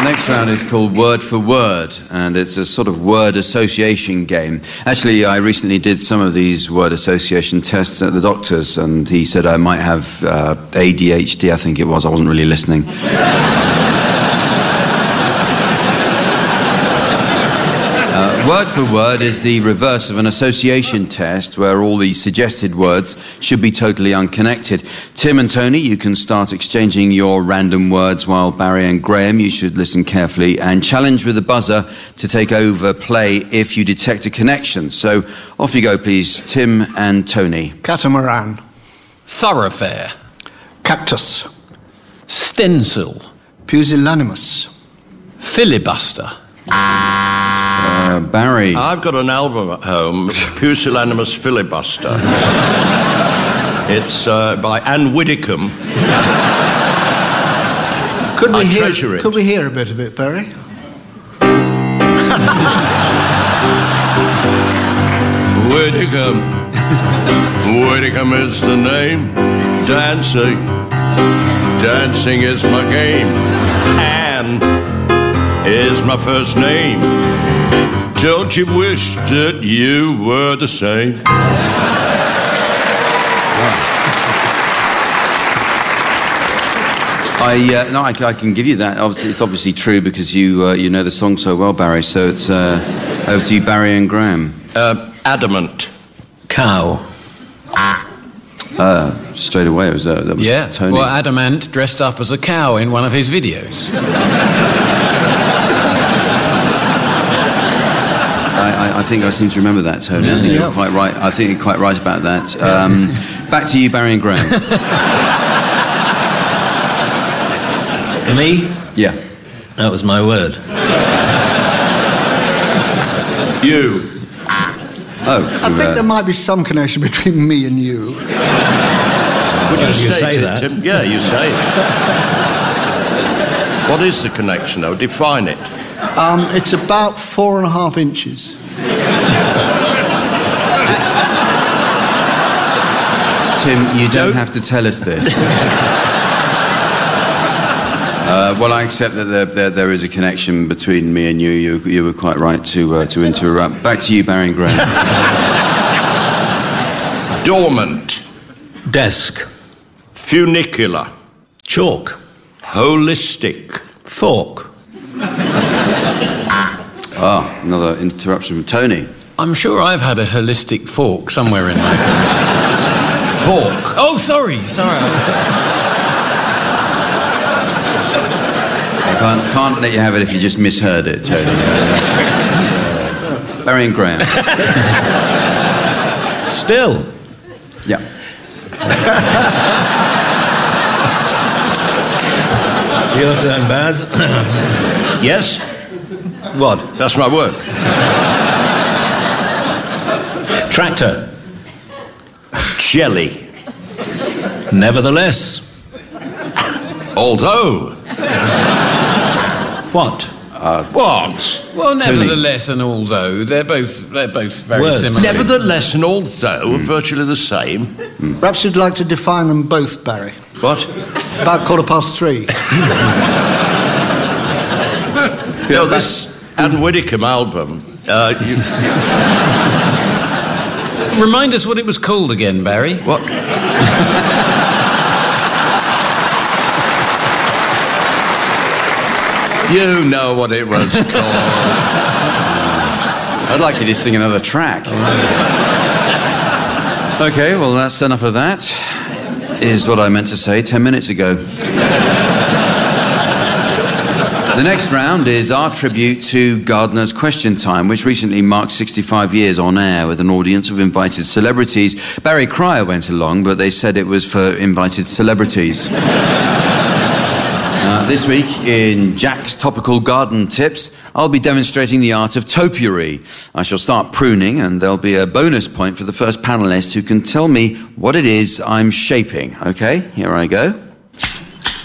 next round is called Word for Word, and it's a sort of word association game. Actually, I recently did some of these word association tests at the doctor's, and he said I might have ADHD, I think it was. I wasn't really listening. Word for Word is the reverse of an association test where all the suggested words should be totally unconnected. Tim and Tony, you can start exchanging your random words, while Barry and Graham, you should listen carefully and challenge with a buzzer to take over play if you detect a connection. So off you go, please, Tim and Tony. Catamaran. Thoroughfare. Cactus. Stencil. Pusillanimous. Filibuster. Barry. I've got an album at home, Pusillanimous Filibuster. It's by Anne Widdecombe. Could we hear a bit of it, Barry? Widdecombe. Widdecombe is the name. Dancing. Dancing is my game. Anne is my first name. Don't you wish that you were the same? I can give you that. Obviously, it's obviously true because you know the song so well, Barry. So it's over to you, Barry and Graham. Adamant. Cow. Straight away, that was Tony. Well, Adamant dressed up as a cow in one of his videos. I think I seem to remember that, Tony. I think you're quite right. I think you're quite right about that. Back to you, Barry and Graham. Me? Yeah. That was my word. You. Oh. I think there might be some connection between me and you. Would you say it, that? Tim? Yeah, you say it. What is the connection, though? Define it. It's about 4.5 inches. Tim, you don't have to tell us this. Well, I accept that there is a connection between me and you. You were quite right to interrupt. Back to you, Barry and Graham. Dormant. Desk. Funicular. Chalk. Holistic. Fork. Another interruption from Tony. I'm sure I've had a holistic fork somewhere in my... Fork. Oh, sorry. I can't let you have it if you just misheard it, Tony. Barry and Graham. Still. Yeah. Your turn, Baz. Yes? What? That's my word. Tractor. Jelly. Nevertheless. Although. What? What? Well, nevertheless and although, they're both very Words. similar. Nevertheless and although are virtually the same. Perhaps you'd like to define them both, Barry. What? About 3:15. No, this Anne Widdecombe album, Remind us what it was called again, Barry. What? You know what it was called. I'd like you to sing another track. Okay, well, that's enough of that. Is what I meant to say 10 minutes ago. The next round is our tribute to Gardener's Question Time, which recently marked 65 years on air with an audience of invited celebrities. Barry Cryer went along, but they said it was for invited celebrities. This week, in Jack's Topical Garden Tips, I'll be demonstrating the art of topiary. I shall start pruning, and there'll be a bonus point for the first panellist who can tell me what it is I'm shaping. OK, here I go.